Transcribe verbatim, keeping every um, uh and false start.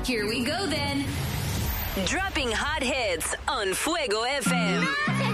Here we go then. Dropping hot hits on Fuego F M.